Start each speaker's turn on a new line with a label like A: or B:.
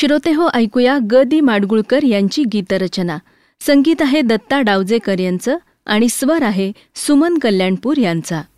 A: श्रोतेहो, ऐकूया ग दी माडगुळकर यांची गीतरचना. संगीत आहे दत्ता डावजेकर यांचं आणि स्वर आहे सुमन कल्याणपूर यांचा.